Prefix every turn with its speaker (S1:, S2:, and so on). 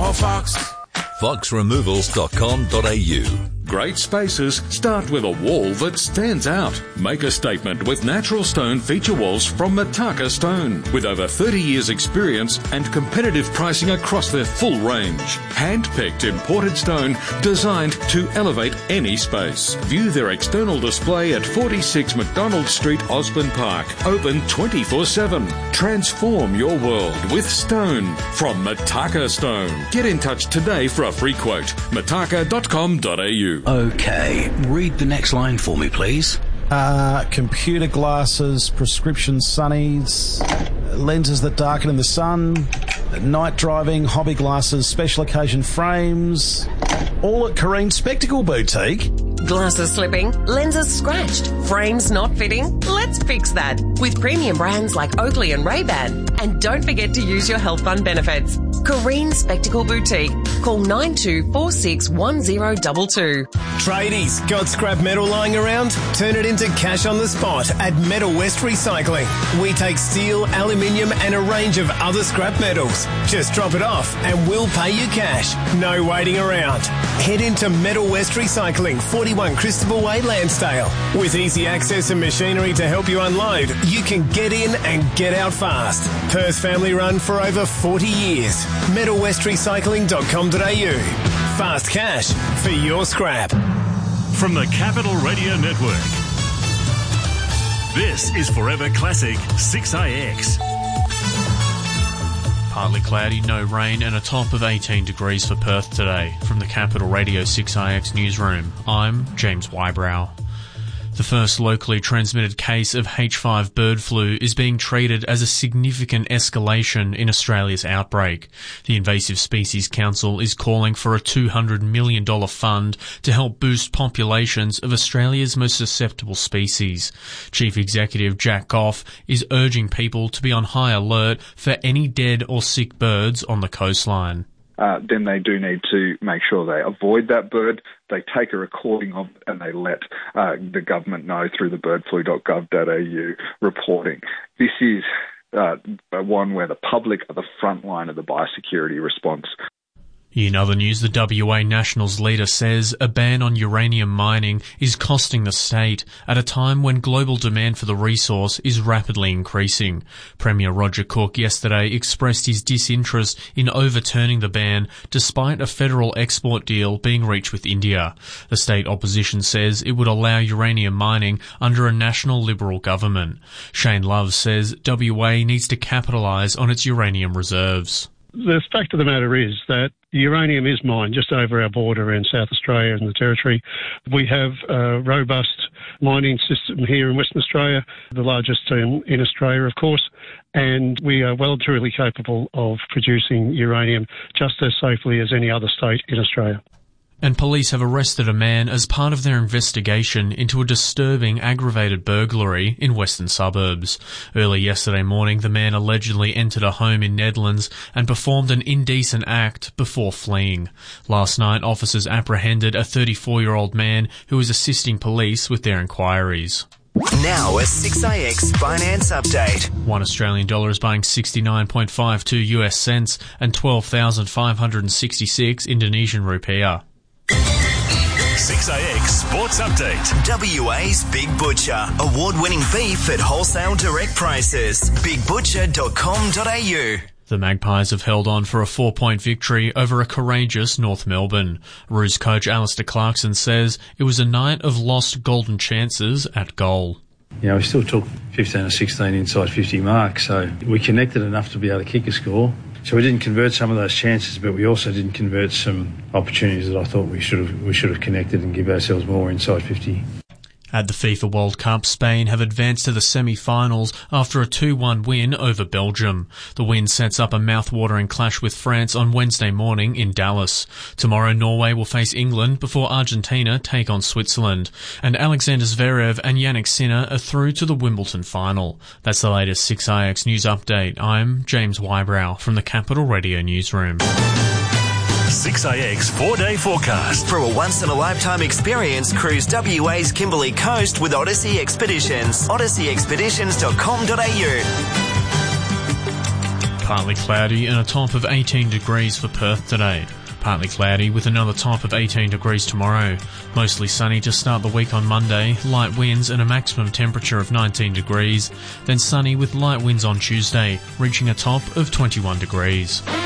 S1: call Fox.
S2: foxremovals.com.au.
S3: Great spaces start with a wall that stands out. Make a statement with natural stone feature walls from Mataka Stone. With over 30 years experience and competitive pricing across their full range. Hand-picked imported stone designed to elevate any space. View their external display at 46 McDonald Street, Osborne Park. Open 24/7. Transform your world with stone from Mataka Stone. Get in touch today for a free quote. mataka.com.au.
S4: Okay, read the next line for me, please.
S5: Computer glasses, prescription sunnies, lenses that darken in the sun, night driving, hobby glasses, special occasion frames, all at Careen Spectacle Boutique.
S6: Glasses slipping, lenses scratched, frames not fitting? Let's fix that with premium brands like Oakley and Ray-Ban. And don't forget to use your health fund benefits. Careen Spectacle Boutique. Call 92461022.
S7: Tradies, got scrap metal lying around? Turn it into cash on the spot at Metal West Recycling. We take steel, aluminium and a range of other scrap metals. Just drop it off and we'll pay you cash. No waiting around. Head into Metal West Recycling, 41 Christabel Way, Landsdale. With easy access and machinery to help you unload, you can get in and get out fast. Perth family run for over 40 years. MetalWestRecycling.com.au. Fast cash for your scrap.
S8: From the Capital Radio Network, this is Forever Classic 6IX.
S9: Partly cloudy, no rain, and a top of 18 degrees for Perth today. From the Capital Radio 6IX newsroom, I'm James Wybrow. The first locally transmitted case of H5 bird flu is being treated as a significant escalation in Australia's outbreak. The Invasive Species Council is calling for a $200 million fund to help boost populations of Australia's most susceptible species. Chief Executive Jack Goff is urging people to be on high alert for any dead or sick birds on the coastline.
S10: Then they do need to make sure they avoid that bird, they take a recording of it and they let the government know through the birdflu.gov.au reporting. This is one where the public are the front line of the biosecurity response.
S9: In other news, the WA Nationals leader says a ban on uranium mining is costing the state at a time when global demand for the resource is rapidly increasing. Premier Roger Cook yesterday expressed his disinterest in overturning the ban despite a federal export deal being reached with India. The state opposition says it would allow uranium mining under a national Liberal government. Shane Love says WA needs to capitalise on its uranium reserves.
S11: The fact of the matter is that uranium is mined just over our border in South Australia and the Territory. We have a robust mining system here in Western Australia, the largest in Australia, of course, and we are well and truly capable of producing uranium just as safely as any other state in Australia.
S9: And police have arrested a man as part of their investigation into a disturbing aggravated burglary in western suburbs. Early yesterday morning, the man allegedly entered a home in Nedlands and performed an indecent act before fleeing. Last night, officers apprehended a 34-year-old man who was assisting police with their inquiries.
S12: Now a 6IX finance update.
S9: One Australian dollar is buying 69.52 US cents and 12,566 Indonesian rupiah.
S8: 6IX Sports Update.
S12: WA's Big Butcher. Award-winning beef at wholesale direct prices. BigButcher.com.au.
S9: The Magpies have held on for a 4-point victory over a courageous North Melbourne. Roos coach Alistair Clarkson says it was a night of lost golden chances at goal.
S13: You know, we still took 15 or 16 inside 50 marks, so we connected enough to be able to kick a score. So we didn't convert some of those chances, but we also didn't convert some opportunities that I thought we should have connected and give ourselves more inside 50.
S9: At the FIFA World Cup, Spain have advanced to the semi-finals after a 2-1 win over Belgium. The win sets up a mouth-watering clash with France on Wednesday morning in Dallas. Tomorrow, Norway will face England before Argentina take on Switzerland. And Alexander Zverev and Jannik Sinner are through to the Wimbledon final. That's the latest 6IX News Update. I'm James Wybrow from the Capital Radio Newsroom.
S8: 6IX 4-day forecast.
S12: For a once-in-a-lifetime experience, cruise WA's Kimberley Coast with Odyssey Expeditions. OdysseyExpeditions.com.au.
S9: Partly cloudy and a top of 18 degrees for Perth today. Partly cloudy with another top of 18 degrees tomorrow. Mostly sunny to start the week on Monday, light winds and a maximum temperature of 19 degrees. Then sunny with light winds on Tuesday, reaching a top of 21 degrees.